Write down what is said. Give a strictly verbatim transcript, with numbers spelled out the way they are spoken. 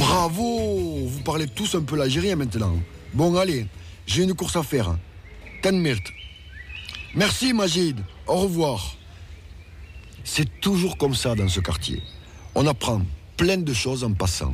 Bravo! Vous parlez tous un peu l'algérien maintenant. Bon, allez, j'ai une course à faire. Tanmirt. Merci, Majid. Au revoir. C'est toujours comme ça dans ce quartier. On apprend plein de choses en passant.